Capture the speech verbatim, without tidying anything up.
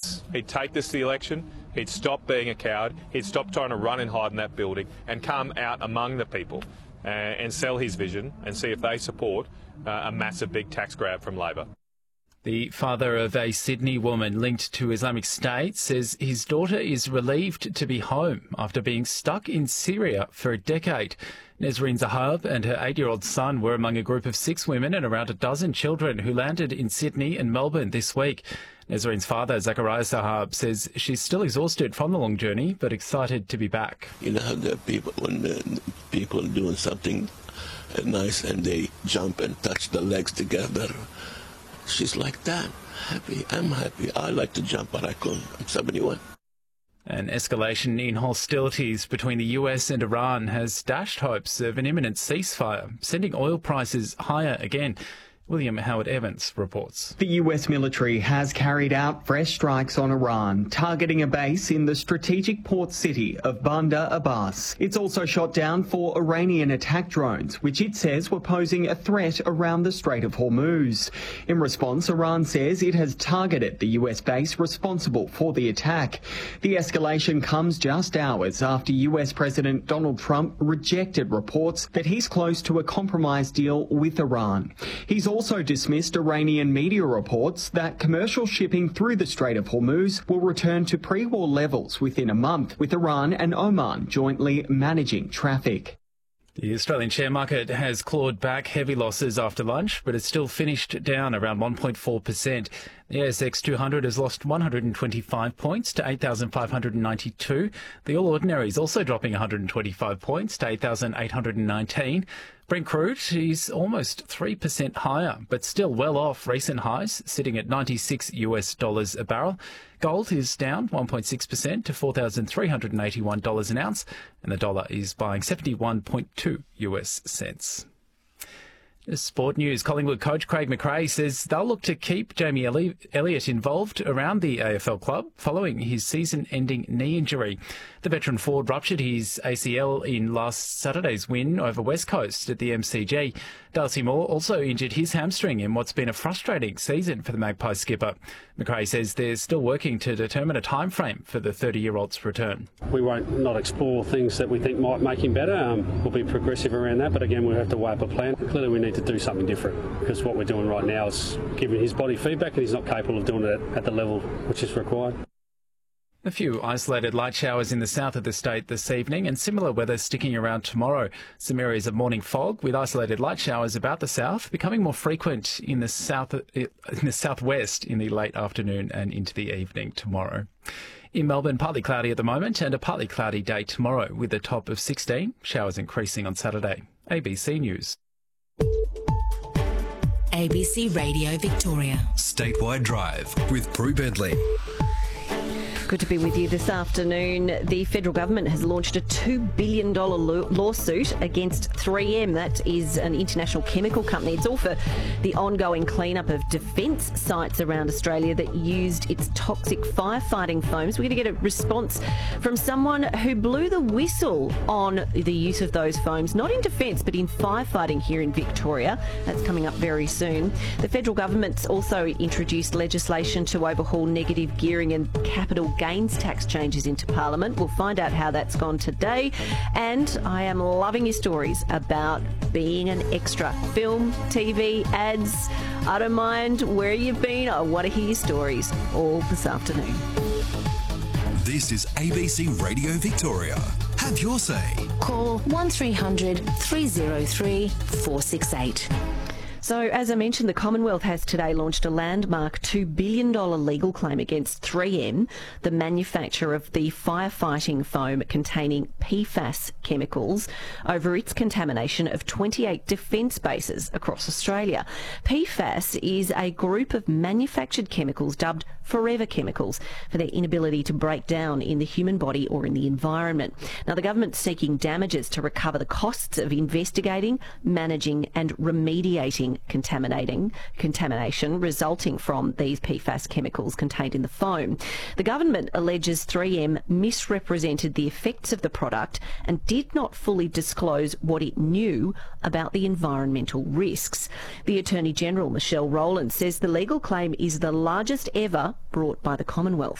this, he'd take this to the election, he'd stop being a coward, he'd stop trying to run and hide in that building and come out among the people uh, and sell his vision and see if they support uh, a massive big tax grab from Labor. The father of a Sydney woman linked to Islamic State says his daughter is relieved to be home after being stuck in Syria for a decade. Nesreen Zahab and her eight-year-old son were among a group of six women and around a dozen children who landed in Sydney and Melbourne this week. Nesreen's father, Zachariah Zahab, says she's still exhausted from the long journey but excited to be back. You know how the people, when the people are doing something nice and they jump and touch the legs together, she's like that, happy. I'm happy. I like to jump, but I couldn't. I'm seventy-one. An escalation in hostilities between the U S and Iran has dashed hopes of an imminent ceasefire, sending oil prices higher again. William Howard Evans reports. The U S military has carried out fresh strikes on Iran, targeting a base in the strategic port city of Bandar Abbas. It's also shot down four Iranian attack drones, which it says were posing a threat around the Strait of Hormuz. In response, Iran says it has targeted the U S base responsible for the attack. The escalation comes just hours after U S President Donald Trump rejected reports that he's close to a compromise deal with Iran. He's also also dismissed Iranian media reports that commercial shipping through the Strait of Hormuz will return to pre-war levels within a month, with Iran and Oman jointly managing traffic. The Australian share market has clawed back heavy losses after lunch, but it's still finished down around one point four percent. The A S X two hundred has lost one hundred twenty-five points to eight thousand five hundred ninety-two. The All Ordinaries also dropping one hundred twenty-five points to eight thousand eight hundred nineteen. Brent crude is almost three percent higher, but still well off recent highs, sitting at ninety-six US dollars a barrel. Gold is down one point six percent to four thousand three hundred eighty-one dollars an ounce, and the dollar is buying seventy-one point two US cents. Sport news. Collingwood coach Craig McRae says they'll look to keep Jamie Elliott involved around the A F L club following his season-ending knee injury. The veteran forward ruptured his A C L in last Saturday's win over West Coast at the M C G. Darcy Moore also injured his hamstring in what's been a frustrating season for the Magpies skipper. McRae says they're still working to determine a time frame for the thirty-year-old's return. We won't not explore things that we think might make him better. Um, we'll be progressive around that, but again, we'll have to weigh up a plan. Clearly, we need to do something different because what we're doing right now is giving his body feedback and he's not capable of doing it at the level which is required. A few isolated light showers in the south of the state this evening and similar weather sticking around tomorrow. Some areas of morning fog with isolated light showers about the south, becoming more frequent in the south in the southwest in the late afternoon and into the evening tomorrow. In Melbourne, partly cloudy at the moment and a partly cloudy day tomorrow with a top of sixteen, showers increasing on Saturday. A B C News. A B C Radio Victoria. Statewide Drive with Prue Bentley. Good to be with you this afternoon. The federal government has launched a two billion dollars lawsuit against three M. That is an international chemical company. It's all for the ongoing cleanup of defence sites around Australia that used its toxic firefighting foams. We're going to get a response from someone who blew the whistle on the use of those foams, not in defence but in firefighting here in Victoria. That's coming up very soon. The federal government's also introduced legislation to overhaul negative gearing and capital gains tax changes into Parliament. We'll find out how that's gone today. And I am loving your stories about being an extra. Film, T V, ads. I don't mind where you've been. I want to hear your stories all this afternoon. This is A B C Radio Victoria. Have your say. Call one three hundred three oh three four six eight. So, as I mentioned, the Commonwealth has today launched a landmark two billion dollars legal claim against three M, the manufacturer of the firefighting foam containing P FAS chemicals, over its contamination of twenty-eight defence bases across Australia. P FAS is a group of manufactured chemicals dubbed forever chemicals for their inability to break down in the human body or in the environment. Now, the government's seeking damages to recover the costs of investigating, managing and remediating contaminating contamination resulting from these P FAS chemicals contained in the foam. The government alleges three M misrepresented the effects of the product and did not fully disclose what it knew about the environmental risks. The Attorney General, Michelle Rowland, says the legal claim is the largest ever brought by the Commonwealth.